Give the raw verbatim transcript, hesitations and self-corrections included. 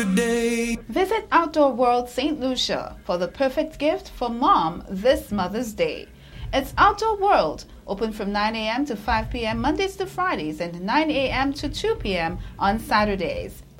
today. Visit Outdoor World Saint Lucia for the perfect gift for mom this Mother's Day. It's Outdoor World, open from nine a.m. to five p.m. Mondays to Fridays and nine a.m. to two p.m. on Saturdays.